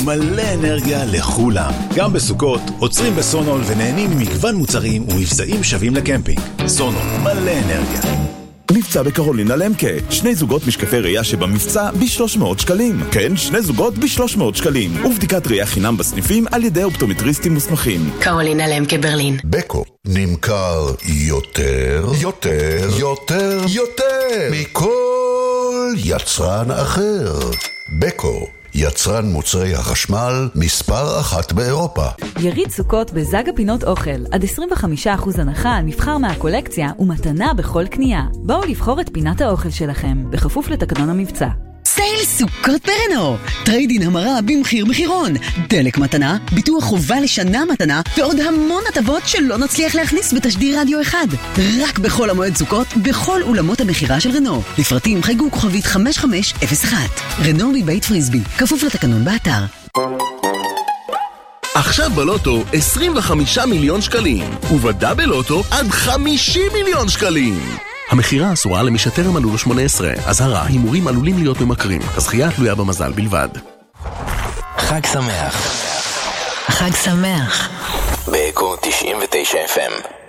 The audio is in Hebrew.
מלא אנרגיה לכולם. גם בסוכות עוצרים בסונול ונהנים ממגוון מוצרים ומבצעים שווים לקמפינג. סונול, מלא אנרגיה. מבצע בקרולינה למקה, 2 זוגות משקפי ראייה שבמבצע ב-300 שקלים. כן, 2 זוגות ב-300 שקלים. ובדיקת ראייה חינם בסניפים על ידי אופטומטריסטים מוסמכים. קרולינה למקה ברלין. בקו נמכר יותר מכל יצרן אחר. בקו, יצרן מוצרי החשמל מספר 1 באירופה. יריד סוכות בזג הפינות אוכל, עד 25% הנחה נבחר מהקולקציה ומתנה בכל קנייה. בואו לבחור את פינת האוכל שלכם, בכפוף לתקנון המבצע. סייל סוכות ברנו, טריידין המרה במחיר מחירון, דלק מתנה, ביטוח חובה לשנה מתנה ועוד המון הטבות שלא נצליח להכניס בתשדיר רדיו אחד. רק בכל המועד סוכות, בכל אולמות המחירה של רנו. לפרטים חייגו כוכבית 5501. רנו מבית פריסבי, כפוף לתקנון באתר. עכשיו בלוטו 25 מיליון שקלים, ובדאבל לוטו עד 50 מיליון שקלים. המחירה אסורה למי שטרם מלאו לו 18. אזהרה, הימורים עלולים להיות ממכרים. הזכייה תלויה במזל בלבד. חג שמח. חג שמח. באקו 99 FM.